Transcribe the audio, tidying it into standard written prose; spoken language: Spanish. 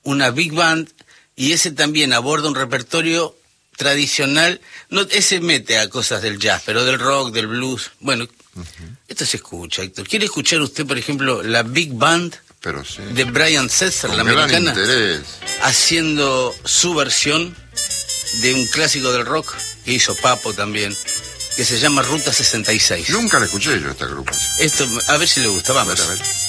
una big band, y ese también aborda un repertorio tradicional. No, ese mete a cosas del jazz, pero del rock, del blues. Bueno, esto se escucha, Héctor. ¿Quiere escuchar usted, por ejemplo, la big band Pero sí, de Brian Setzer, con la gran americana, interés. haciendo su versión de un clásico del rock que hizo Papo también, que se llama Ruta 66? Nunca la escuché yo esta agrupación. Esto, a ver si le gusta, vamos. A ver.